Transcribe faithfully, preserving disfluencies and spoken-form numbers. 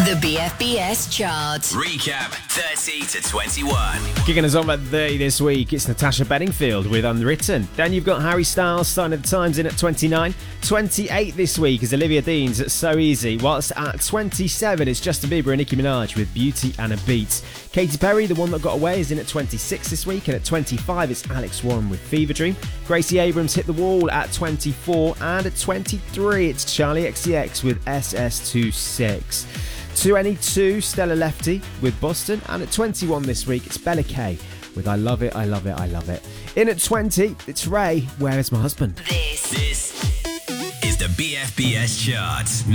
The B F B S chart. Recap thirty to twenty-one. Kicking us off at thirty this week, it's Natasha Bedingfield with Unwritten. Then you've got Harry Styles, Sign of the Times, in at twenty-nine. twenty-eight this week is Olivia Dean's at So Easy, whilst at twenty-seven it's Justin Bieber and Nicki Minaj with Beauty and a Beat. Katy Perry, The One That Got Away, is in at twenty-six this week, and at twenty-five it's Alex Warren with Fever Dream. Gracie Abrams hit the wall at twenty-four, and at twenty-three it's Charlie X C X with S S twenty-six. twenty-two, Stella Lefty with Boston, and at twenty-one this week it's Bella K with I Love It, I Love It, I Love It. In at twenty, it's Ray, Where Is My Husband? This, This is the B F B S chart.